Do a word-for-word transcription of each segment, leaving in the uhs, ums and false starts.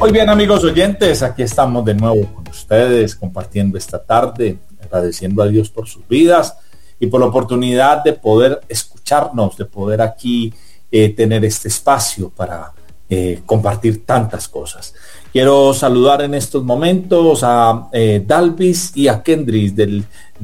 Muy bien, amigos oyentes, aquí estamos de nuevo con ustedes compartiendo esta tarde, agradeciendo a Dios por sus vidas y por la oportunidad de poder escucharnos, de poder aquí eh, tener este espacio para eh, compartir tantas cosas. Quiero saludar en estos momentos a eh, Dalvis y a Kendris del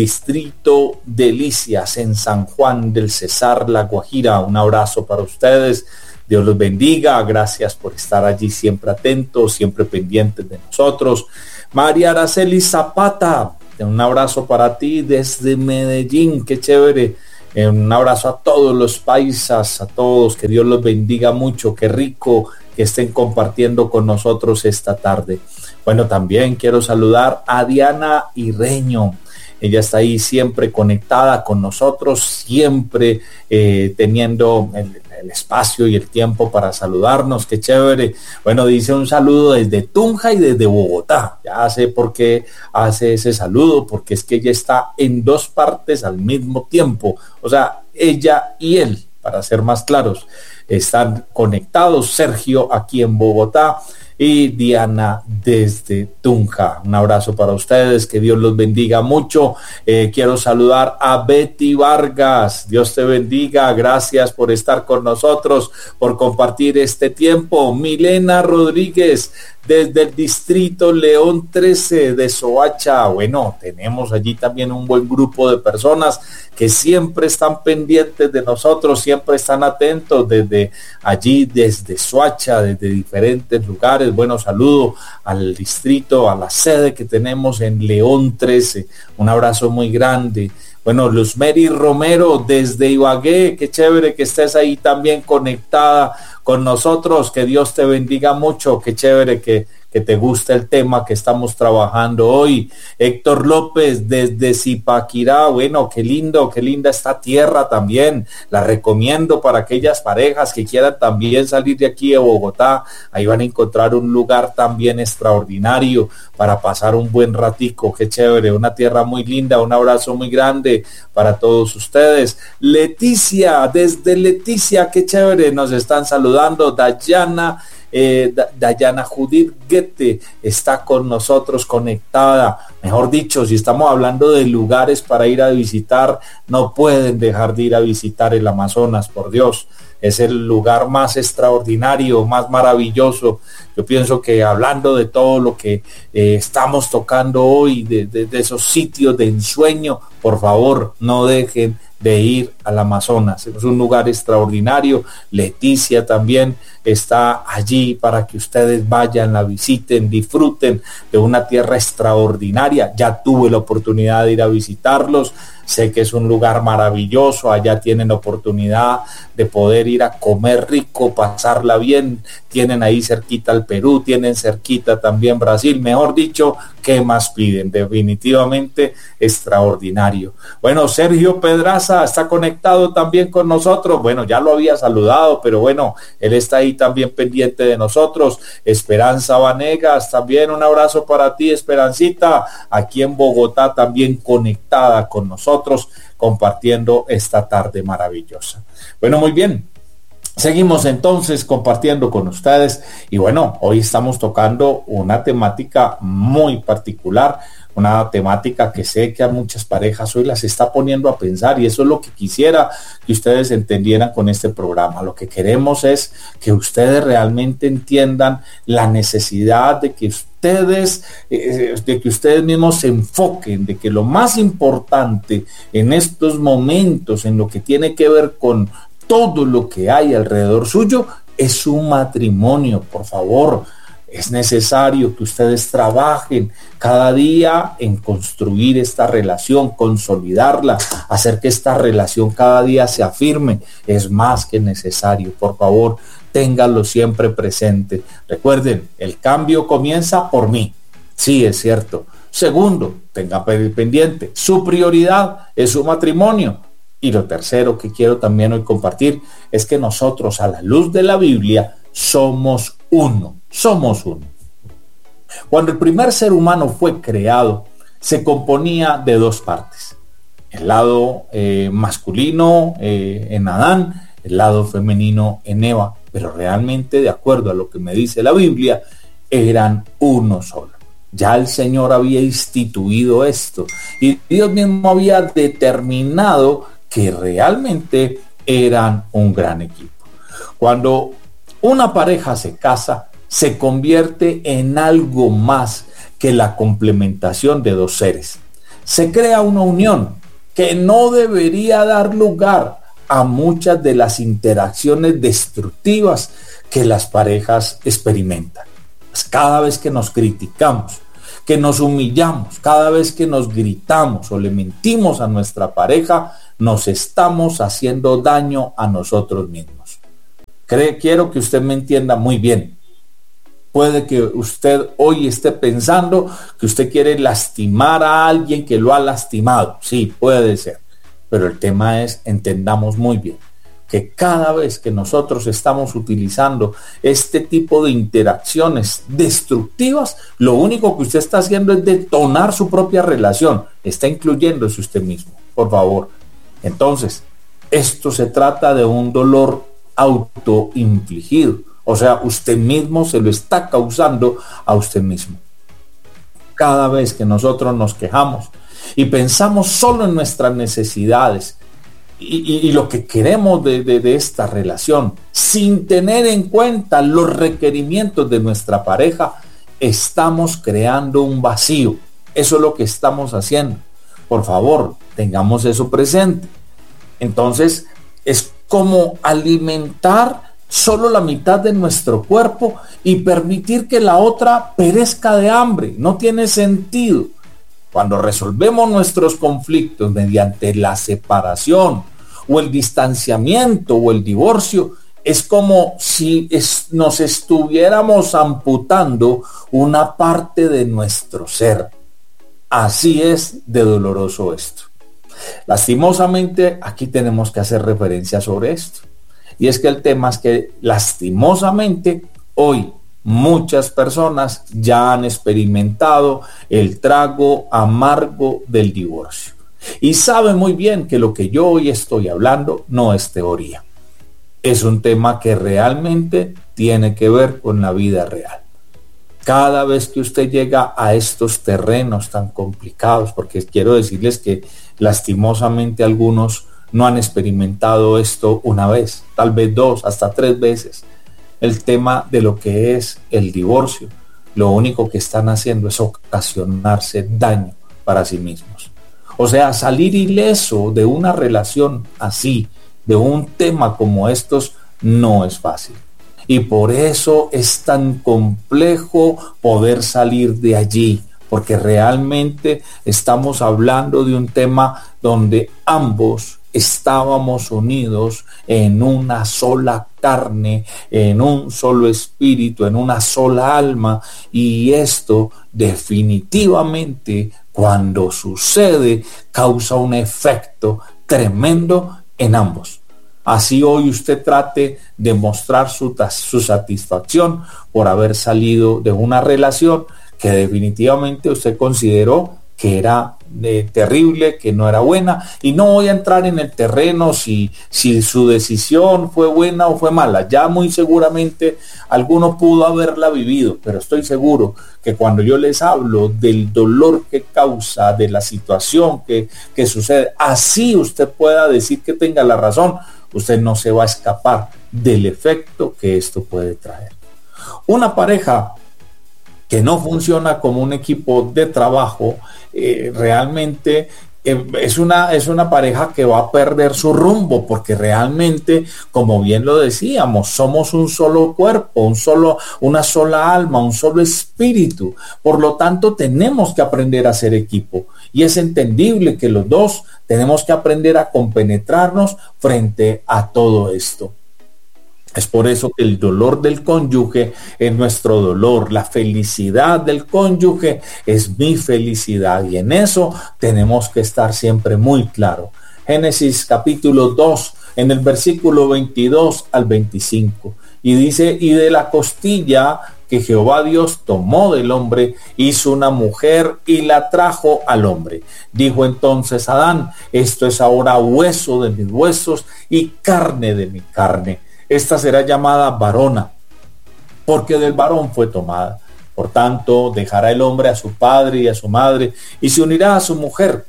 distrito Delicias en San Juan del Cesar, La Guajira. Un abrazo para ustedes. Dios los bendiga, gracias por estar allí siempre atentos, siempre pendientes de nosotros. María Araceli Zapata, un abrazo para ti desde Medellín, qué chévere. Un abrazo a todos los paisas, a todos, que Dios los bendiga mucho, qué rico que estén compartiendo con nosotros esta tarde. Bueno, también quiero saludar a Diana Irreño. Ella está ahí siempre conectada con nosotros, siempre eh, teniendo el, el espacio y el tiempo para saludarnos. Qué chévere. Bueno, dice un saludo desde Tunja y desde Bogotá. Ya sé por qué hace ese saludo, porque es que ella está en dos partes al mismo tiempo. O sea, ella y él, para ser más claros, están conectados. Sergio aquí en Bogotá y Diana desde Tunja. Un abrazo para ustedes, que Dios los bendiga mucho. Eh, quiero saludar a Betty Vargas. Dios te bendiga, gracias por estar con nosotros, por compartir este tiempo. Milena Rodríguez desde el distrito León trece de Soacha. Bueno, tenemos allí también un buen grupo de personas que siempre están pendientes de nosotros, siempre están atentos desde allí, desde Soacha, desde diferentes lugares. Bueno, saludo al distrito, a la sede que tenemos en León trece. Un abrazo muy grande. Bueno, Luz Mary Romero desde Ibagué, qué chévere que estés ahí también conectada con nosotros, que Dios te bendiga mucho, qué chévere que, que te gusta el tema que estamos trabajando hoy. Héctor López desde Zipaquirá, bueno, qué lindo, qué linda esta tierra también, la recomiendo para aquellas parejas que quieran también salir de aquí de Bogotá. Ahí van a encontrar un lugar también extraordinario para pasar un buen ratico, qué chévere, una tierra muy linda. Un abrazo muy grande para todos ustedes. Leticia, desde Leticia, qué chévere, nos están saludando. Dayana, eh, Dayana Judith Guete está con nosotros conectada. Mejor dicho, si estamos hablando de lugares para ir a visitar, no pueden dejar de ir a visitar el Amazonas, por Dios. Es el lugar más extraordinario, más maravilloso. Yo pienso que hablando de todo lo que eh, estamos tocando hoy, de, de, de esos sitios de ensueño, por favor, no dejen de ir al Amazonas. Es un lugar extraordinario. Leticia también está allí para que ustedes vayan, la visiten, disfruten de una tierra extraordinaria. Ya tuve la oportunidad de ir a visitarlos. Sé que es un lugar maravilloso. Allá tienen oportunidad de poder ir a comer rico, pasarla bien. Tienen ahí cerquita al Perú, tienen cerquita también Brasil. Mejor dicho, ¿qué más piden? Definitivamente extraordinario. Bueno, Sergio Pedraza está conectado también con nosotros. Bueno, ya lo había saludado, pero bueno, él está ahí también pendiente de nosotros. Esperanza Vanegas, también un abrazo para ti, Esperancita, aquí en Bogotá también conectada con nosotros, compartiendo esta tarde maravillosa. Bueno, muy bien. Seguimos entonces compartiendo con ustedes y bueno, hoy estamos tocando una temática muy particular, una temática que sé que a muchas parejas hoy las está poniendo a pensar, y eso es lo que quisiera que ustedes entendieran con este programa. Lo que queremos es que ustedes realmente entiendan la necesidad de que ustedes, eh, de que ustedes mismos se enfoquen, de que lo más importante en estos momentos, en lo que tiene que ver con todo lo que hay alrededor suyo, es su matrimonio. Por favor, es necesario que ustedes trabajen cada día en construir esta relación, consolidarla, hacer que esta relación cada día se afirme. Es más que necesario. Por favor, ténganlo siempre presente. Recuerden, el cambio comienza por mí. Sí, es cierto. Segundo, tengan pendiente, su prioridad es su matrimonio. Y lo tercero que quiero también hoy compartir es que nosotros, a la luz de la Biblia, somos uno, somos uno. Cuando el primer ser humano fue creado, se componía de dos partes. El lado eh, masculino eh, en Adán, el lado femenino en Eva. Pero realmente, de acuerdo a lo que me dice la Biblia, eran uno solo. Ya el Señor había instituido esto y Dios mismo había determinado que realmente eran un gran equipo. Cuando una pareja se casa, se convierte en algo más que la complementación de dos seres. Se crea una unión que no debería dar lugar a muchas de las interacciones destructivas que las parejas experimentan. Cada vez que nos criticamos, que nos humillamos, cada vez que nos gritamos o le mentimos a nuestra pareja, nos estamos haciendo daño a nosotros mismos. Creo, quiero que usted me entienda muy bien. Puede que usted hoy esté pensando que usted quiere lastimar a alguien que lo ha lastimado. Sí, puede ser. Pero el tema es, entendamos muy bien, que cada vez que nosotros estamos utilizando este tipo de interacciones destructivas, lo único que usted está haciendo es detonar su propia relación. Está incluyéndose usted mismo, por favor. Entonces, esto se trata de un dolor autoinfligido. O sea, usted mismo se lo está causando a usted mismo. Cada vez que nosotros nos quejamos y pensamos solo en nuestras necesidades y, y, y lo que queremos de, de, de esta relación, sin tener en cuenta los requerimientos de nuestra pareja, estamos creando un vacío. Eso es lo que estamos haciendo. Por favor, tengamos eso presente. Entonces, es como alimentar solo la mitad de nuestro cuerpo y permitir que la otra perezca de hambre. No tiene sentido. Cuando resolvemos nuestros conflictos mediante la separación o el distanciamiento o el divorcio, es como si es, nos estuviéramos amputando una parte de nuestro ser. Así es de doloroso esto. Lastimosamente, aquí tenemos que hacer referencia sobre esto. Y es que el tema es que lastimosamente hoy muchas personas ya han experimentado el trago amargo del divorcio. Y saben muy bien que lo que yo hoy estoy hablando no es teoría. Es un tema que realmente tiene que ver con la vida real. Cada vez que usted llega a estos terrenos tan complicados, porque quiero decirles que lastimosamente algunos no han experimentado esto una vez, tal vez dos, hasta tres veces. El tema de lo que es el divorcio, lo único que están haciendo es ocasionarse daño para sí mismos. O sea, salir ileso de una relación así, de un tema como estos, no es fácil. Y por eso es tan complejo poder salir de allí, porque realmente estamos hablando de un tema donde ambos estábamos unidos en una sola carne, en un solo espíritu, en una sola alma, y esto definitivamente cuando sucede causa un efecto tremendo en ambos. Así hoy usted trate de mostrar su, su satisfacción por haber salido de una relación que definitivamente usted consideró que era eh, terrible, que no era buena, y no voy a entrar en el terreno si, si su decisión fue buena o fue mala. Ya muy seguramente alguno pudo haberla vivido, pero estoy seguro que cuando yo les hablo del dolor que causa, de la situación que, que sucede, así usted pueda decir que tenga la razón, usted no se va a escapar del efecto que esto puede traer. Una pareja que no funciona como un equipo de trabajo, eh, realmente eh, es una, es una pareja que va a perder su rumbo, porque realmente, como bien lo decíamos, somos un solo cuerpo, un solo, una sola alma, un solo espíritu. Por lo tanto, tenemos que aprender a ser equipo. Y es entendible que los dos tenemos que aprender a compenetrarnos frente a todo esto. Es por eso que el dolor del cónyuge es nuestro dolor, la felicidad del cónyuge es mi felicidad, y en eso tenemos que estar siempre muy claro. Génesis capítulo dos, en el versículo veintidós al veinticinco, y dice: y de la costilla que Jehová Dios tomó del hombre, hizo una mujer y la trajo al hombre. Dijo entonces Adán: esto es ahora hueso de mis huesos y carne de mi carne. Esta será llamada varona, porque del varón fue tomada. Por tanto, dejará el hombre a su padre y a su madre y se unirá a su mujer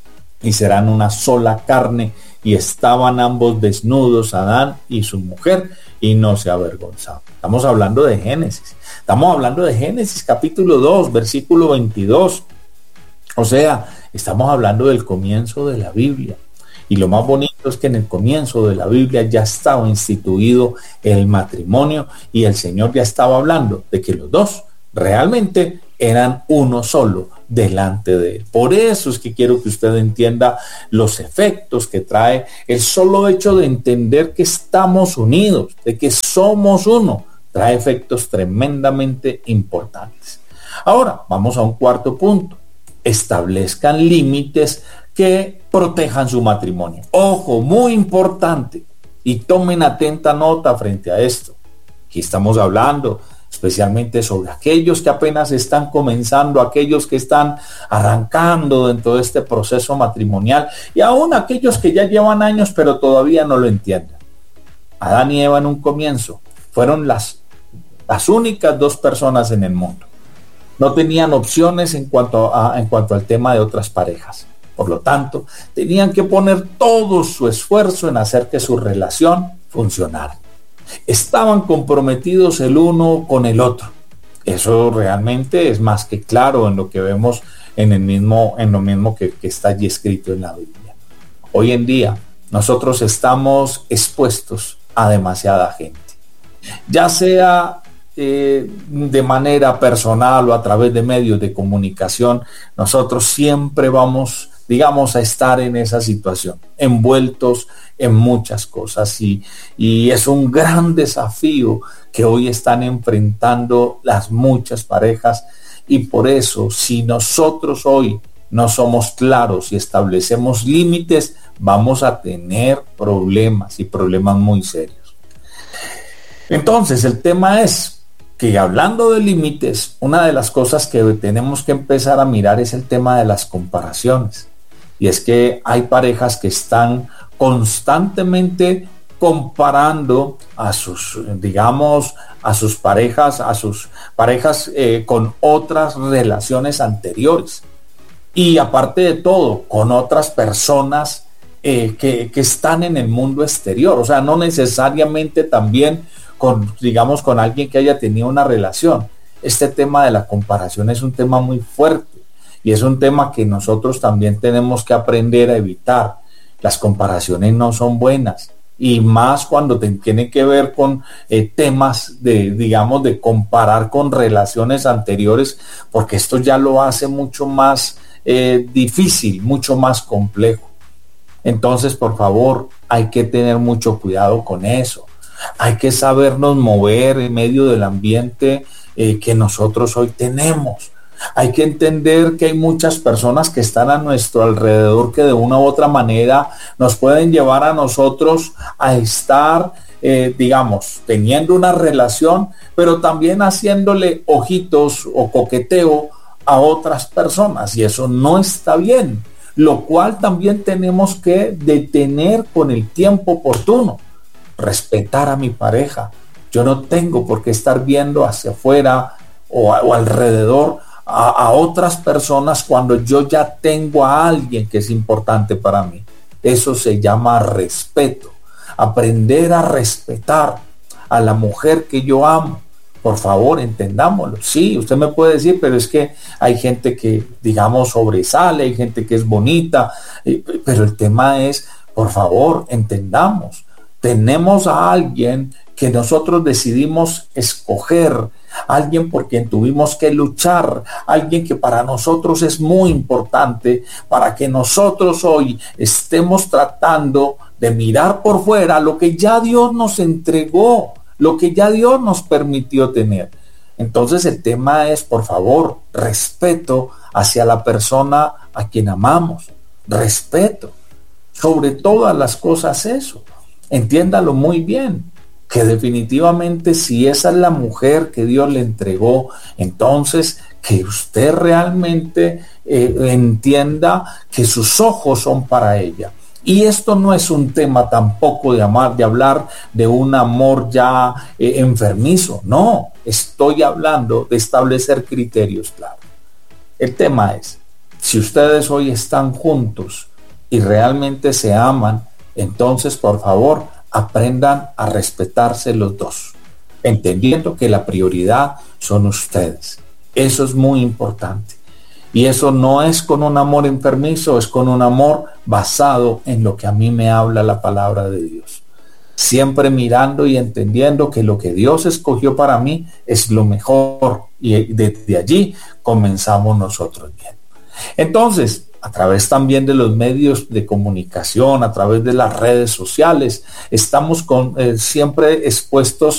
y serán una sola carne. Y estaban ambos desnudos, Adán y su mujer, y no se avergonzaban. Estamos hablando de Génesis. Estamos hablando de Génesis capítulo dos, versículo veintidós. O sea, estamos hablando del comienzo de la Biblia. Y lo más bonito es que en el comienzo de la Biblia ya estaba instituido el matrimonio y el Señor ya estaba hablando de que los dos realmente eran uno solo delante de él. Por eso es que quiero que usted entienda los efectos que trae el solo hecho de entender que estamos unidos, de que somos uno, trae efectos tremendamente importantes. Ahora, vamos a un cuarto punto. Establezcan límites que protejan su matrimonio. Ojo, muy importante, y tomen atenta nota frente a esto. Aquí estamos hablando especialmente sobre aquellos que apenas están comenzando, aquellos que están arrancando dentro de este proceso matrimonial, y aún aquellos que ya llevan años pero todavía no lo entienden. Adán y Eva en un comienzo fueron las, las únicas dos personas en el mundo. No tenían opciones en cuanto a, en cuanto al tema de otras parejas. Por lo tanto, tenían que poner todo su esfuerzo en hacer que su relación funcionara. Estaban comprometidos el uno con el otro. Eso realmente es más que claro en lo que vemos en el mismo, en lo mismo que, que está allí escrito en la Biblia. Hoy en día, nosotros estamos expuestos a demasiada gente. Ya sea eh, de manera personal o a través de medios de comunicación, nosotros siempre vamos, digamos, a estar en esa situación, envueltos en muchas cosas, y, y es un gran desafío que hoy están enfrentando las muchas parejas, y por eso, si nosotros hoy no somos claros y establecemos límites, vamos a tener problemas, y problemas muy serios. Entonces, el tema es que, hablando de límites, una de las cosas que tenemos que empezar a mirar es el tema de las comparaciones. Y es que hay parejas que están constantemente comparando a sus, digamos, a sus parejas, a sus parejas eh, con otras relaciones anteriores. Y aparte de todo, con otras personas eh, que, que están en el mundo exterior. O sea, no necesariamente también con, digamos, con alguien que haya tenido una relación. Este tema de la comparación es un tema muy fuerte. Y es un tema que nosotros también tenemos que aprender a evitar. Las comparaciones no son buenas. Y más cuando te, tiene que ver con eh, temas de, digamos, de comparar con relaciones anteriores, porque esto ya lo hace mucho más eh, difícil, mucho más complejo. Entonces, por favor, hay que tener mucho cuidado con eso. Hay que sabernos mover en medio del ambiente eh, que nosotros hoy tenemos. Hay que entender que hay muchas personas que están a nuestro alrededor que de una u otra manera nos pueden llevar a nosotros a estar, eh, digamos, teniendo una relación, pero también haciéndole ojitos o coqueteo a otras personas, y eso no está bien, lo cual también tenemos que detener con el tiempo oportuno. Respetar a mi pareja. Yo no tengo por qué estar viendo hacia afuera o, o alrededor A, a otras personas cuando yo ya tengo a alguien que es importante para mí. Eso se llama respeto. Aprender a respetar a la mujer que yo amo. Por favor, entendámoslo. Sí, usted me puede decir, pero es que hay gente que, digamos, sobresale, hay gente que es bonita, pero el tema es, por favor, entendamos. Tenemos a alguien que nosotros decidimos escoger, alguien por quien tuvimos que luchar, alguien que para nosotros es muy importante, para que nosotros hoy estemos tratando de mirar por fuera lo que ya Dios nos entregó, lo que ya Dios nos permitió tener. Entonces el tema es, por favor, respeto hacia la persona a quien amamos, respeto, sobre todas las cosas eso. Entiéndalo muy bien, que definitivamente si esa es la mujer que Dios le entregó, entonces que usted realmente eh, entienda que sus ojos son para ella. Y esto no es un tema tampoco de amar, de hablar de un amor ya eh, enfermizo. No, estoy hablando de establecer criterios claros. El tema es, si ustedes hoy están juntos y realmente se aman, entonces por favor aprendan a respetarse los dos, entendiendo que la prioridad son ustedes. Eso es muy importante. Y eso no es con un amor enfermizo, es con un amor basado en lo que a mí me habla la palabra de Dios. Siempre mirando y entendiendo que lo que Dios escogió para mí es lo mejor. Y desde allí comenzamos nosotros bien. Entonces, a través también de los medios de comunicación, a través de las redes sociales, estamos con, eh, siempre expuestos